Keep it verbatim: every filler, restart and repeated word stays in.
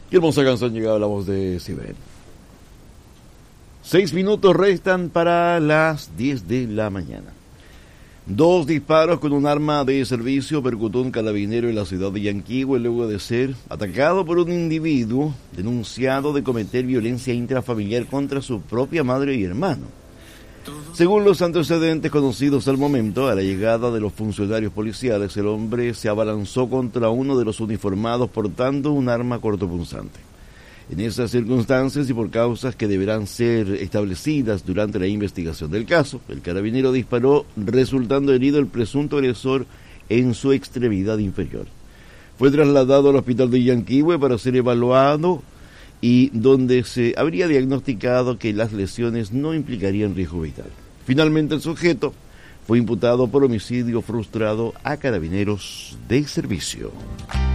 Qué hermosa canción llegaba a la voz de Sibel. Seis minutos restan para las diez de la mañana. Dos disparos con un arma de servicio percutó un carabinero en la ciudad de Yanquihue luego de ser atacado por un individuo denunciado de cometer violencia intrafamiliar contra su propia madre y hermano. Según los antecedentes conocidos al momento, a la llegada de los funcionarios policiales, el hombre se abalanzó contra uno de los uniformados portando un arma cortopunzante. En esas circunstancias y por causas que deberán ser establecidas durante la investigación del caso, el carabinero disparó, resultando herido el presunto agresor en su extremidad inferior. Fue trasladado al hospital de Yanquihue para ser evaluado y donde se habría diagnosticado que las lesiones no implicarían riesgo vital. Finalmente, el sujeto fue imputado por homicidio frustrado a carabineros de servicio.